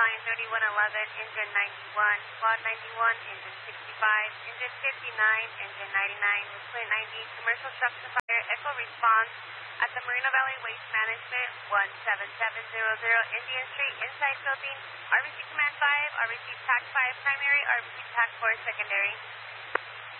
Battalion 3111, Engine 91, Squad 91, Engine 65, Engine 59, Engine 99, with Flint 90, commercial structure fire, echo response at the Moreno Valley Waste Management, 17700 Indian Street, inside building, RBC Command 5, RBC TAC 5 primary, RBC TAC 4 secondary.